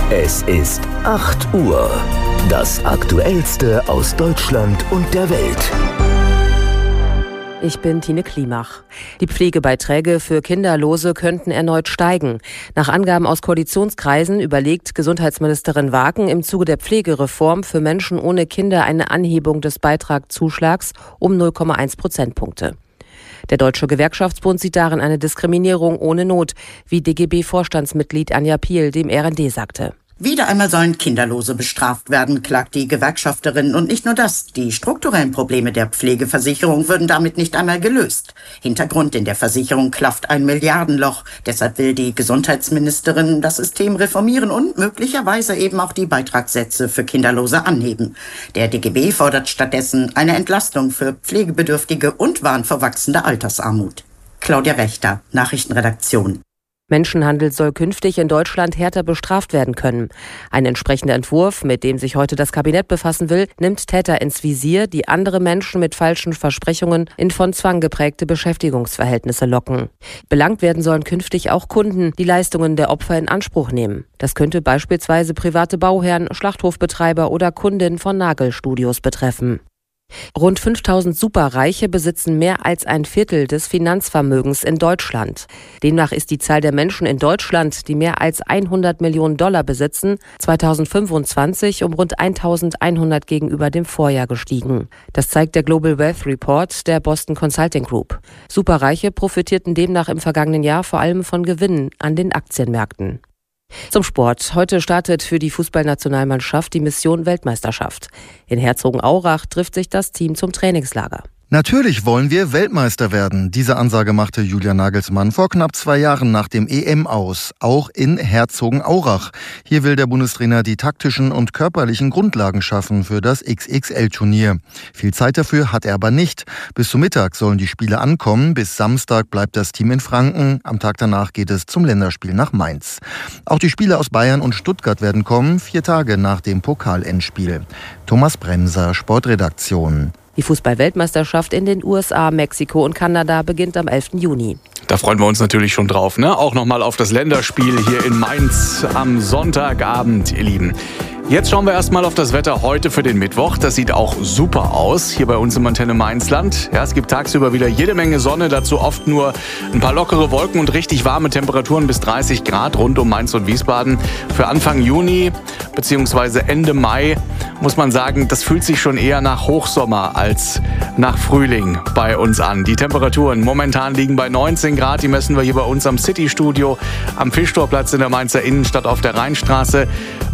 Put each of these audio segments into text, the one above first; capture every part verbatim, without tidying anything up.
Es ist acht Uhr. Das Aktuellste aus Deutschland und der Welt. Ich bin Tine Klimach. Die Pflegebeiträge für Kinderlose könnten erneut steigen. Nach Angaben aus Koalitionskreisen überlegt Gesundheitsministerin Wagen im Zuge der Pflegereform für Menschen ohne Kinder eine Anhebung des Beitragszuschlags um null Komma eins Prozentpunkte. Der Deutsche Gewerkschaftsbund sieht darin eine Diskriminierung ohne Not, wie D G B-Vorstandsmitglied Anja Piel dem R N D sagte. Wieder einmal sollen Kinderlose bestraft werden, klagt die Gewerkschafterin. Und nicht nur das, die strukturellen Probleme der Pflegeversicherung würden damit nicht einmal gelöst. Hintergrund: in der Versicherung klafft ein Milliardenloch. Deshalb will die Gesundheitsministerin das System reformieren und möglicherweise eben auch die Beitragssätze für Kinderlose anheben. Der D G B fordert stattdessen eine Entlastung für Pflegebedürftige und warnt vor wachsender Altersarmut. Claudia Wächter, Nachrichtenredaktion. Menschenhandel soll künftig in Deutschland härter bestraft werden können. Ein entsprechender Entwurf, mit dem sich heute das Kabinett befassen will, nimmt Täter ins Visier, die andere Menschen mit falschen Versprechungen in von Zwang geprägte Beschäftigungsverhältnisse locken. Belangt werden sollen künftig auch Kunden, die Leistungen der Opfer in Anspruch nehmen. Das könnte beispielsweise private Bauherren, Schlachthofbetreiber oder Kundinnen von Nagelstudios betreffen. Rund fünftausend Superreiche besitzen mehr als ein Viertel des Finanzvermögens in Deutschland. Demnach ist die Zahl der Menschen in Deutschland, die mehr als hundert Millionen Dollar besitzen, zweitausendfünfundzwanzig um rund eintausendeinhundert gegenüber dem Vorjahr gestiegen. Das zeigt der Global Wealth Report der Boston Consulting Group. Superreiche profitierten demnach im vergangenen Jahr vor allem von Gewinnen an den Aktienmärkten. Zum Sport. Heute startet für die Fußballnationalmannschaft die Mission Weltmeisterschaft. In Herzogenaurach trifft sich das Team zum Trainingslager. Natürlich wollen wir Weltmeister werden. Diese Ansage machte Julian Nagelsmann vor knapp zwei Jahren nach dem E M aus, auch in Herzogenaurach. Hier will der Bundestrainer die taktischen und körperlichen Grundlagen schaffen für das X X L-Turnier. Viel Zeit dafür hat er aber nicht. Bis zum Mittag sollen die Spiele ankommen. Bis Samstag bleibt das Team in Franken. Am Tag danach geht es zum Länderspiel nach Mainz. Auch die Spieler aus Bayern und Stuttgart werden kommen, vier Tage nach dem Pokalendspiel. Thomas Bremser, Sportredaktion. Die Fußball-Weltmeisterschaft in den U S A, Mexiko und Kanada beginnt am elften Juni. Da freuen wir uns natürlich schon drauf, ne? Auch nochmal auf das Länderspiel hier in Mainz am Sonntagabend, ihr Lieben. Jetzt schauen wir erstmal auf das Wetter heute für den Mittwoch. Das sieht auch super aus hier bei uns im Antenne Mainzland. Ja, es gibt tagsüber wieder jede Menge Sonne, dazu oft nur ein paar lockere Wolken und richtig warme Temperaturen bis dreißig Grad rund um Mainz und Wiesbaden. Für Anfang Juni bzw. Ende Mai muss man sagen, das fühlt sich schon eher nach Hochsommer als nach Frühling bei uns an. Die Temperaturen momentan liegen bei neunzehn Grad. Die messen wir hier bei uns am City-Studio am Fischtorplatz in der Mainzer Innenstadt auf der Rheinstraße.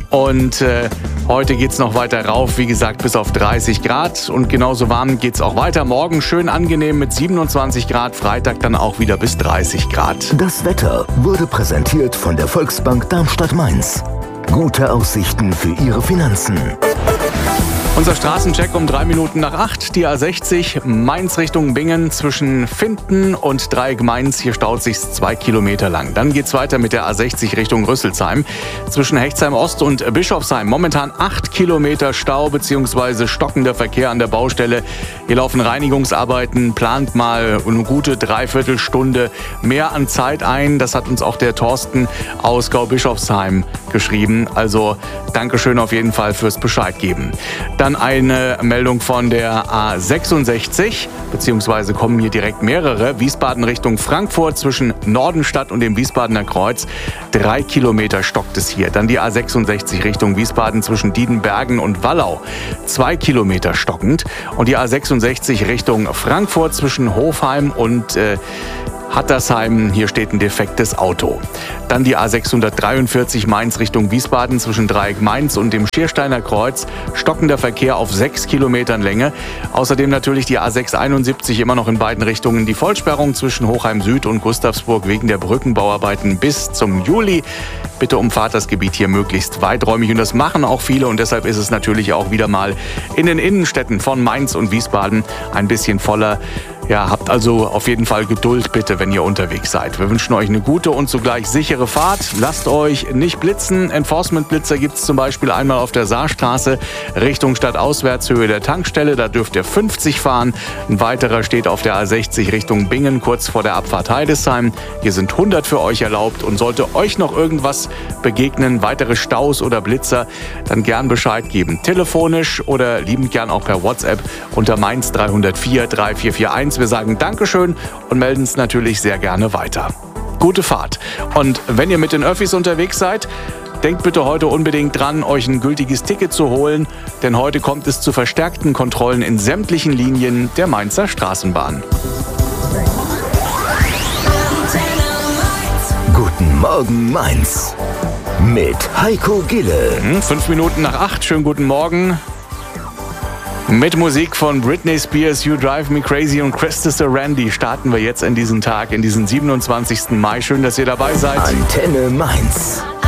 Und äh, heute geht's noch weiter rauf, wie gesagt, bis auf dreißig Grad. Und genauso warm geht's auch weiter. Morgen schön angenehm mit siebenundzwanzig Grad. Freitag dann auch wieder bis dreißig Grad. Das Wetter wurde präsentiert von der Volksbank Darmstadt-Mainz. Gute Aussichten für Ihre Finanzen. Unser Straßencheck um drei Minuten nach acht. Die A sechzig Mainz Richtung Bingen zwischen Finden und Dreieck Mainz. Hier staut sich's zwei Kilometer lang. Dann geht's weiter mit der A sechzig Richtung Rüsselsheim. Zwischen Hechtsheim Ost und Bischofsheim momentan acht Kilometer Stau bzw. stockender Verkehr an der Baustelle. Hier laufen Reinigungsarbeiten. Plant mal eine gute Dreiviertelstunde mehr an Zeit ein. Das hat uns auch der Thorsten aus Gau-Bischofsheim geschrieben. Also Dankeschön auf jeden Fall fürs Bescheid geben. Dann eine Meldung von der A sechsundsechzig, beziehungsweise kommen hier direkt mehrere. Wiesbaden Richtung Frankfurt zwischen Nordenstadt und dem Wiesbadener Kreuz. Drei Kilometer stockt es hier. Dann die A sechsundsechzig Richtung Wiesbaden zwischen Diedenbergen und Wallau. Zwei Kilometer stockend. Und die A sechsundsechzig Richtung Frankfurt zwischen Hofheim und äh, Hattersheim, hier steht ein defektes Auto. Dann die A sechshundertdreiundvierzig Mainz Richtung Wiesbaden zwischen Dreieck Mainz und dem Schiersteiner Kreuz. Stockender Verkehr auf sechs Kilometern Länge. Außerdem natürlich die A sechshunderteinundsiebzig immer noch in beiden Richtungen. Die Vollsperrung zwischen Hochheim Süd und Gustavsburg wegen der Brückenbauarbeiten bis zum Juli. Bitte umfahrt das Gebiet hier möglichst weiträumig. Und das machen auch viele. Und deshalb ist es natürlich auch wieder mal in den Innenstädten von Mainz und Wiesbaden ein bisschen voller. Ja, habt also auf jeden Fall Geduld bitte, wenn ihr unterwegs seid. Wir wünschen euch eine gute und zugleich sichere Fahrt. Lasst euch nicht blitzen. Enforcement-Blitzer gibt es zum Beispiel einmal auf der Saarstraße Richtung Stadtauswärtshöhe der Tankstelle. Da dürft ihr fünfzig fahren. Ein weiterer steht auf der A sechzig Richtung Bingen, kurz vor der Abfahrt Heidesheim. Hier sind hundert für euch erlaubt. Und sollte euch noch irgendwas begegnen, weitere Staus oder Blitzer, dann gern Bescheid geben. Telefonisch oder liebend gern auch per WhatsApp unter Mainz drei null vier drei vier vier eins. Wir sagen Dankeschön und melden es natürlich sehr gerne weiter. Gute Fahrt. Und wenn ihr mit den Öffis unterwegs seid, denkt bitte heute unbedingt dran, euch ein gültiges Ticket zu holen, denn heute kommt es zu verstärkten Kontrollen in sämtlichen Linien der Mainzer Straßenbahn. Guten Morgen Mainz mit Heiko Gille. Fünf Minuten nach acht, schönen guten Morgen. Mit Musik von Britney Spears, You Drive Me Crazy und Christopher Randy starten wir jetzt in diesen Tag, in diesen siebenundzwanzigsten Mai. Schön, dass ihr dabei seid. Antenne Mainz.